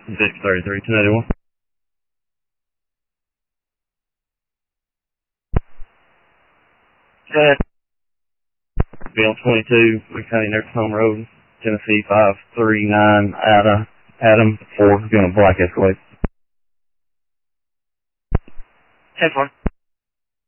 633 1081. Go ahead. Be on 22, McConaughey Nursing Home Road, Tennessee 539, Adam 4, be on a black Escalade. 10-4.